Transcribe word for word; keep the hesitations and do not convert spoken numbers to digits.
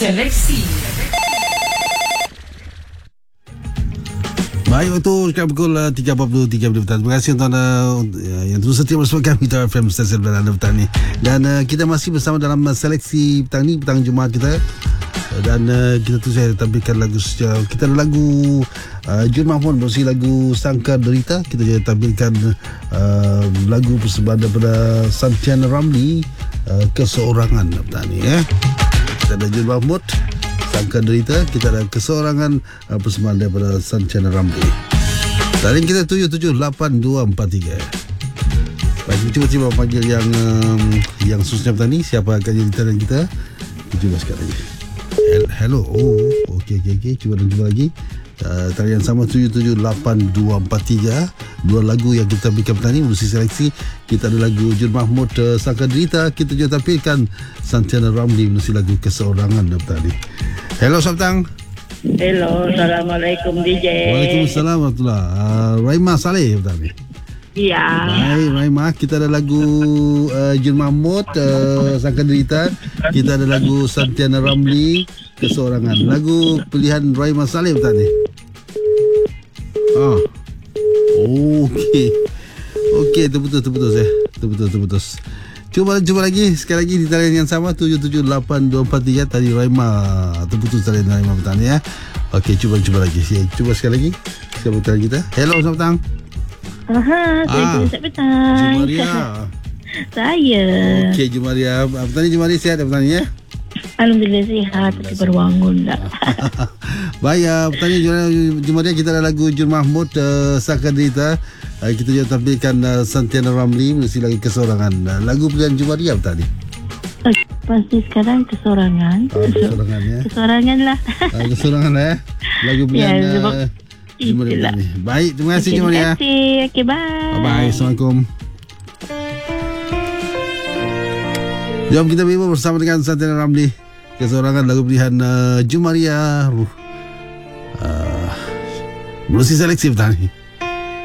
Seleksi. Baik, waktu sekarang pukul uh, tiga empat puluh tiga minit petang. Terima kasih tuan uh, yang terus setia bersama kami di F M Stesen Belan Petang ni. Dan uh, kita masih bersama dalam uh, seleksi petang ni, petang Jumaat kita. Dan uh, kita tu saya tampilkan lagu sejarah. Kita ada lagu uh, Jun Mahmud bersih lagu Sangka Derita. Kita juga tampilkan uh, lagu persembahan daripada Santiana Ramli, uh, Keseorangan petang ni ya. Kita ada Jun Mahmud Sangka Derita, kita ada Keseorangan, uh, persembahan daripada Santiana Ramli. Tarik kita tujuh tujuh lapan dua empat tiga. Baik, cuba-cuba panggil yang um, yang susnya petang ni. Siapa akan jadi talian kita? Cuba sekali lagi. Hello. Oh, okey okey okey. Cuba dan cuba lagi. Uh, talian sama tujuh tujuh lapan dua empat tiga. Dua lagu yang kita berikan petang ni mesti seleksi. Kita ada lagu Jun Mahmud uh, Sangka Derita. Kita juga tampilkan Santiana Ramli mesti lagu Keseorangan petang ni. Hello Sabtang. Hello, Assalamualaikum D J. Waalaikumsalam warahmatullahi. Uh, Raima Saleh petang ni. Ya. Baik Raima, kita ada lagu uh, Jun Mahmud uh, Sangka Derita. Kita ada lagu Santiana Ramli Keseorangan. Lagu pilihan Raima Saleh petang ni. Ah. Okey. Okey, terputus terputus ya. Terputus terputus. Cuba cuba lagi sekali lagi di talian yang sama tujuh tujuh lapan dua empat tiga. Tadi Raima terputus talian Raima petang ni ya. Okey, cuba cuba lagi. Cuba sekali lagi. Siapa talian kita? Hello selamat petang. Aha, saya Ah, selamat petang. Jumaria. Saya. Okey Jumaria. Petang ni Jumaria sihat petang ni ya? Alhamdulillah sihat, tapi baru bangun dah. Baik, uh, petang ni Jumaria kita ada lagu Jun Mahmud uh, Sangka Derita. Uh, kita juga tampilkan uh, Santiana Ramli mesti lagi Keseorangan. Uh, lagu pilihan Jumaria petang ni. Okay, pasti sekarang Keseorangan. Uh, keseorangan ya. Keseorangan lah. Uh, keseorangan lah ya. Lagu pilihan Ya, sebab uh, Jumaria petang ni. Baik, terima kasih Okay, Jumaria. terima kasih. Okay, bye. Bye-bye. Assalamualaikum. Jom kita bersama bersama dengan Santiana Ramli Keseorangan, lagu pilihan uh, Jumaria. Uh, Melalui seleksi petang ni.